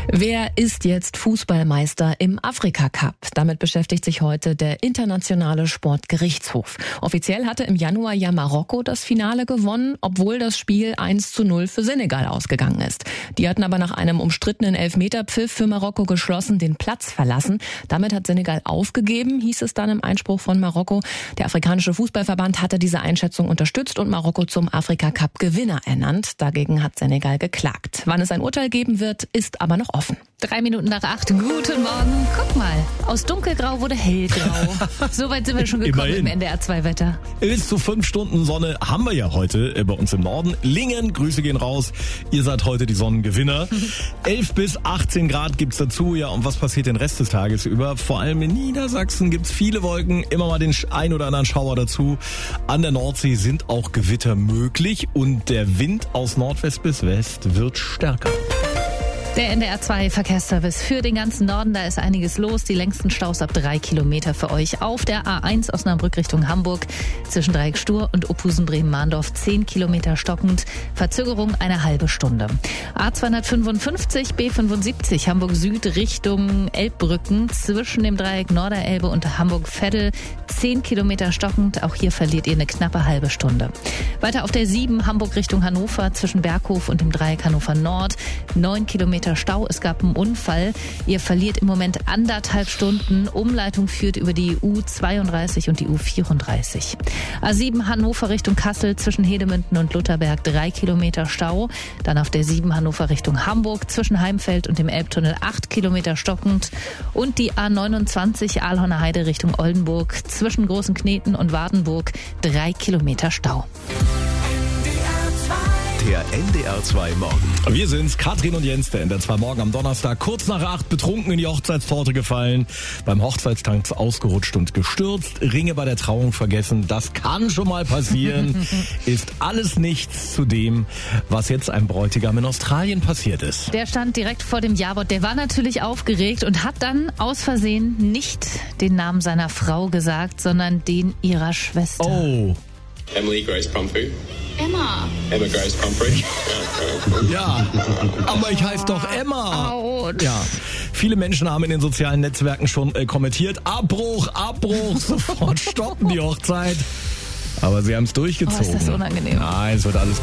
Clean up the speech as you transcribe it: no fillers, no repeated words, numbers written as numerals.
Wer ist jetzt Fußballmeister im Afrika-Cup? Damit beschäftigt sich heute der Internationale Sportgerichtshof. Offiziell hatte im Januar ja Marokko das Finale gewonnen, obwohl das Spiel 1:0 für Senegal ausgegangen ist. Die hatten aber nach einem umstrittenen Elfmeterpfiff für Marokko geschlossen den Platz verlassen. Damit hat Senegal aufgegeben, hieß es dann im Einspruch von Marokko. Der afrikanische Fußballverband hatte diese Einschätzung unterstützt und Marokko zum Afrika-Cup-Gewinner ernannt. Dagegen hat Senegal geklagt. Wann es ein Urteil geben wird, ist aber noch offen. 7:03. Guten Morgen. Guck mal, aus dunkelgrau wurde hellgrau. So weit sind wir schon gekommen. Immerhin. Im NDR2-Wetter. Bis zu 5 Stunden Sonne haben wir ja heute bei uns im Norden. Lingen, Grüße gehen raus. Ihr seid heute die Sonnengewinner. 11 bis 18 Grad gibt's dazu. Ja, und was passiert den Rest des Tages über? Vor allem in Niedersachsen gibt's viele Wolken, immer mal den ein oder anderen Schauer dazu. An der Nordsee sind auch Gewitter möglich und der Wind aus Nordwest bis West wird stärker. Der NDR2 Verkehrsservice für den ganzen Norden, da ist einiges los. Die längsten Staus ab 3 Kilometer für euch auf der A1 Osnabrück Richtung Hamburg. Zwischen Dreieck Stur und Opusen-Bremen-Mahndorf 10 Kilometer stockend. Verzögerung eine halbe Stunde. A255 B75 Hamburg Süd Richtung Elbbrücken. Zwischen dem Dreieck Norderelbe und Hamburg-Veddel 10 Kilometer stockend. Auch hier verliert ihr eine knappe halbe Stunde. Weiter auf der 7 Hamburg Richtung Hannover zwischen Berghof und dem Dreieck Hannover Nord. 9 Kilometer Stau. Es gab einen Unfall. Ihr verliert im Moment 1,5 Stunden. Umleitung führt über die U32 und die U34. A7 Hannover Richtung Kassel zwischen Hedemünden und Lutherberg 3 Kilometer Stau. Dann auf der 7 Hannover Richtung Hamburg zwischen Heimfeld und dem Elbtunnel 8 Kilometer stockend. Und die A29 Aalhorner Heide Richtung Oldenburg zwischen Großen Kneten und Wardenburg 3 Kilometer Stau. Der NDR2 Morgen. Wir sind's, Katrin und Jens, der NDR2 Morgen am Donnerstag, kurz nach 8, betrunken in die Hochzeitspforte gefallen, beim Hochzeitstanz ausgerutscht und gestürzt, Ringe bei der Trauung vergessen, das kann schon mal passieren, ist alles nichts zu dem, was jetzt einem Bräutigam in Australien passiert ist. Der stand direkt vor dem Jawort, der war natürlich aufgeregt und hat dann aus Versehen nicht den Namen seiner Frau gesagt, sondern den ihrer Schwester. Oh. Emily Grace Pumphrey. Emma Grace Pumphrey. Ja, aber ich heiße doch Emma. Autsch. Ja, viele Menschen haben in den sozialen Netzwerken schon kommentiert, Abbruch, sofort stoppen die Hochzeit. Aber sie haben es durchgezogen. Oh, ist das unangenehm. Nein, es wird alles gut.